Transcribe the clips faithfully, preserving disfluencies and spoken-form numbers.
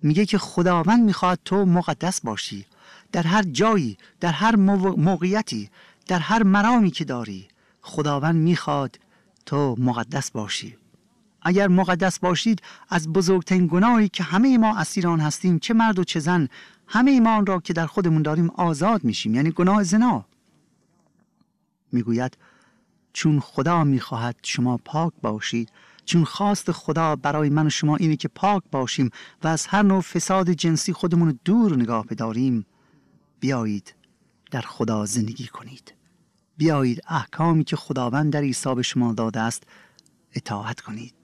میگه که خداوند میخواد تو مقدس باشی در هر جایی، در هر موقعیتی، در هر مرامی که داری. خداوند میخواد تو مقدس باشی. اگر مقدس باشید از بزرگترین گناهی که همه ما اسیر آن هستیم، چه مرد و چه زن، همه ما آن را که در خودمون داریم آزاد میشیم، یعنی گناه زنا. میگوید چون خدا میخواهد شما پاک باشید، چون خواست خدا برای من و شما اینه که پاک باشیم و از هر نوع فساد جنسی خودمون رو دور نگاه بداریم، بیایید در خدا زندگی کنید. بیایید احکامی که خداوند در عیسی به شما داده است اطاعت کنید.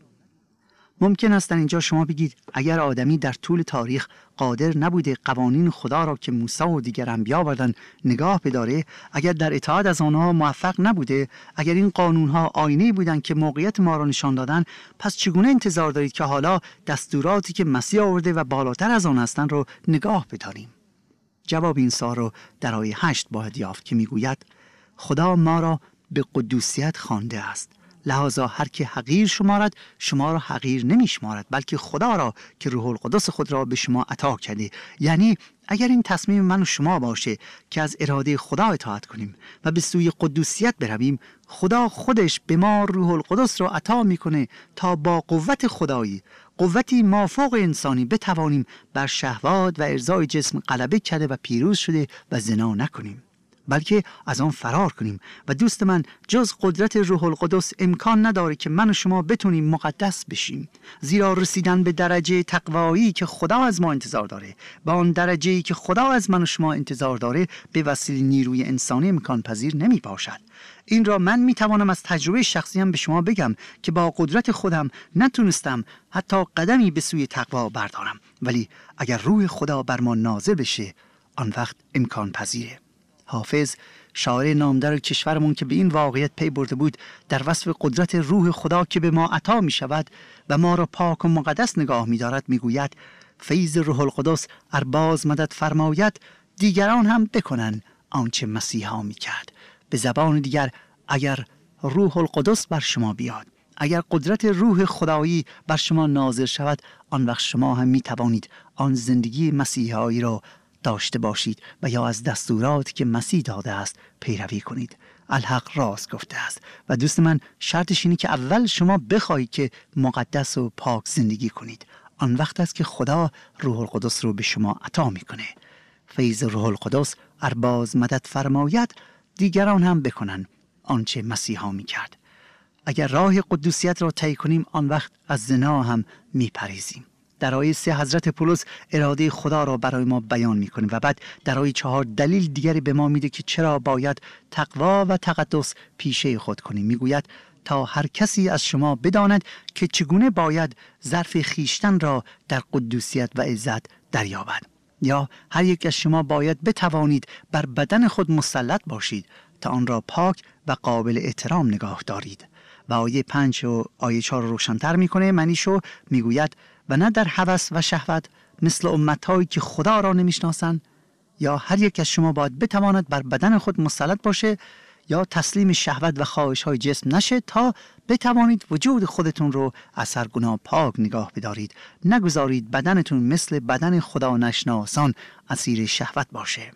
ممکن است در اینجا شما بگید اگر آدمی در طول تاریخ قادر نبوده قوانین خدا را که موسی و دیگر انبیا آوردن نگاه بداره، اگر در اطاعت از آنها موفق نبوده، اگر این قانونها آینه بودن که موقعیت ما را نشان دادن، پس چگونه انتظار دارید که حالا دستوراتی که مسیح آورده و بالاتر از آن هستند رو نگاه بداریم؟ جواب این سوال رو در آیه هشت باید یافت که میگوید خدا ما را به قدوسیت خوانده است، لذا هر که حقیر شمارد شما را حقیر نمیشمارد، بلکه خدا را که روح القدس خود را به شما عطا کرده. یعنی اگر این تصمیم من و شما باشه که از اراده خدا اطاعت کنیم و به سوی قدوسیت برویم، خدا خودش به ما روح القدس را عطا میکنه تا با قوت خدایی، قوتی مافوق انسانی، بتوانیم بر شهوات و ارضای جسم غلبه کرده و پیروز شده و زنا نکنیم، بلکه از آن فرار کنیم. و دوست من، جز قدرت روح القدس امکان نداره که من و شما بتونیم مقدس بشیم، زیرا رسیدن به درجه تقوایی که خدا از ما انتظار داره، با آن درجه‌ای که خدا از من و شما انتظار داره، به وسیله نیروی انسانی امکان پذیر نمی باشد. این را من می توانم از تجربه شخصی هم به شما بگم که با قدرت خودم نتونستم حتی قدمی به سوی تقوا بردارم، ولی اگر روح خدا بر ما نازل بشه، آن وقت امکان پذیره. حافظ، شاعر نامدار کشورمون که به این واقعیت پی برده بود، در وصف قدرت روح خدا که به ما عطا می شود و ما را پاک و مقدس نگاه می دارد می گوید فیض روح القدس ار باز مدد فرماید، دیگران هم بکنن آنچه مسیحا می کرد. به زبان دیگر، اگر روح القدس بر شما بیاد، اگر قدرت روح خدایی بر شما نازل شود، آن وقت شما هم می توانید آن زندگی مسیحایی را داشته باشید و یا از دستورات که مسیح داده است پیروی کنید. الحق راست گفته است و دوست من، شرطش اینه که اول شما بخواهید که مقدس و پاک زندگی کنید. آن وقت است که خدا روح القدس رو به شما عطا میکنه. فیض روح القدس ار باز مدد فرماید، دیگران هم بکنن آنچه مسیحا میکرد. اگر راه قدوسیت را طی کنیم، آن وقت از زنا هم میپریزیم. در آیه سه حضرت پولس اراده خدا را برای ما بیان میکنه و بعد در آیه چهار دلیل دیگری به ما میده که چرا باید تقوا و تقدس پیشه خود کنیم. میگوید تا هر کسی از شما بداند که چگونه باید ظرف خیشتن را در قدوسیت و عزت دریابد، یا هر یک از شما باید بتوانید بر بدن خود مسلط باشید تا آن را پاک و قابل احترام نگاه دارید. و آیه پنج و آیه چهار روشن‌تر میکنه، معنیشو میگوید و نه در هوس و شهوت مثل امتهایی که خدا را نمیشناسند، یا هر یک از شما باید بتواند بر بدن خود مسلط باشه یا تسلیم شهوت و خواهش های جسم نشه تا بتوانید وجود خودتون رو از هر گناه پاک نگاه بدارید. نگذارید بدنتون مثل بدن خدا نشناسان اسیر شهوت باشه.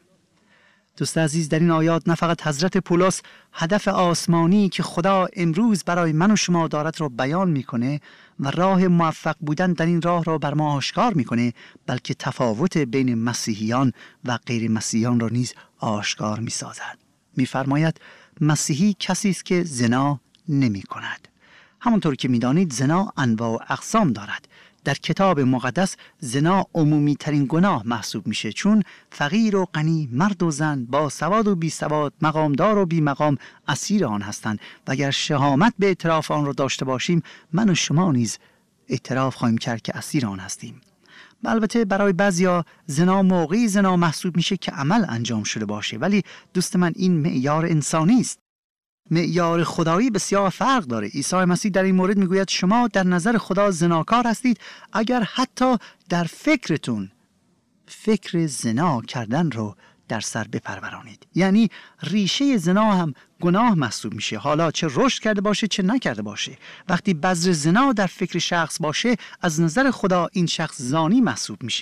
دوست عزیز، در این آیات نه فقط حضرت پولس هدف آسمانی که خدا امروز برای من و شما دارد را بیان میکنه و راه موفق بودن در این راه را بر ما آشکار میکنه، بلکه تفاوت بین مسیحیان و غیر مسیحیان را نیز آشکار میسازد. میفرماید مسیحی کسی است که زنا نمی کند. همونطور که میدانید زنا انواع و اقسام دارد. در کتاب مقدس زنا عمومی ترین گناه محسوب میشه، چون فقیر و غنی، مرد و زن، با سواد و بی سواد، مقامدار و بی مقام اسیر آن هستند و اگر شهامت به اعتراف آن را داشته باشیم، من و شما نیز اعتراف خواهیم کرد که اسیر آن هستیم. البته برای بعضیا زنا موقعی زنا محسوب میشه که عمل انجام شده باشه، ولی دوست من این معیار انسانی است. معیار خدایی بسیار فرق داره. عیسی مسیح در این مورد میگوید شما در نظر خدا زناکار هستید اگر حتی در فکرتون فکر زنا کردن رو در سر بپرورانید. یعنی ریشه زنا هم گناه محسوب میشه، حالا چه رشد کرده باشه چه نکرده باشه. وقتی بذر زنا در فکر شخص باشه، از نظر خدا این شخص زانی محسوب میشه.